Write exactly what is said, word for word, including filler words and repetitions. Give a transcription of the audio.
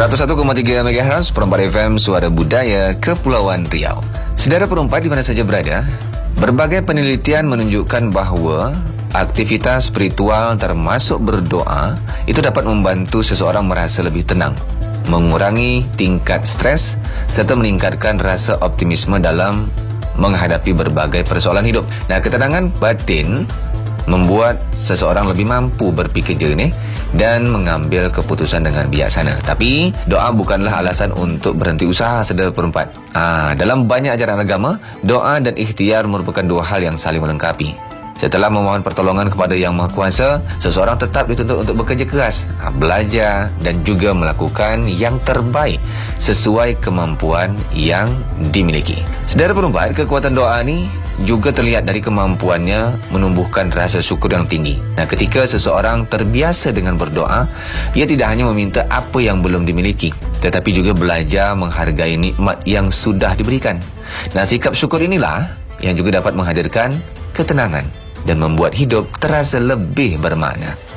seratus satu koma tiga MHz Perempat F M, Suara Budaya Kepulauan Riau. Saudara perempat di mana saja berada, berbagai penelitian menunjukkan bahawa aktivitas spiritual termasuk berdoa itu dapat membantu seseorang merasa lebih tenang, mengurangi tingkat stres serta meningkatkan rasa optimisme dalam menghadapi berbagai persoalan hidup. Nah, ketenangan batin membuat seseorang lebih mampu berfikir jernih dan mengambil keputusan dengan bijaksana. Tapi doa bukanlah alasan untuk berhenti usaha, saudara perempat. Ah, dalam banyak ajaran agama, doa dan ikhtiar merupakan dua hal yang saling melengkapi. Setelah memohon pertolongan kepada Yang Maha Kuasa, seseorang tetap dituntut untuk bekerja keras, belajar dan juga melakukan yang terbaik sesuai kemampuan yang dimiliki. Saudara perempat, kekuatan doa ni juga terlihat dari kemampuannya menumbuhkan rasa syukur yang tinggi. Nah, ketika seseorang terbiasa dengan berdoa, ia tidak hanya meminta apa yang belum dimiliki, tetapi juga belajar menghargai nikmat yang sudah diberikan. Nah, sikap syukur inilah yang juga dapat menghadirkan ketenangan dan membuat hidup terasa lebih bermakna.